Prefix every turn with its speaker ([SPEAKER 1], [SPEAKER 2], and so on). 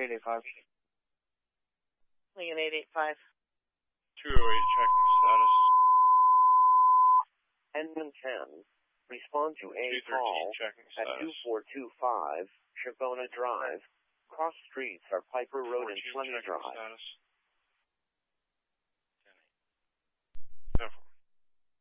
[SPEAKER 1] 885.
[SPEAKER 2] Lincoln 885.
[SPEAKER 3] 208 checking status.
[SPEAKER 4] Edmund 10. Respond to a
[SPEAKER 3] 213
[SPEAKER 4] call
[SPEAKER 3] checking
[SPEAKER 4] at
[SPEAKER 3] status.
[SPEAKER 4] 2425 Shavona Drive. Cross streets are Piper Road and
[SPEAKER 3] 14
[SPEAKER 4] Fleming
[SPEAKER 3] checking
[SPEAKER 4] Drive.
[SPEAKER 3] status.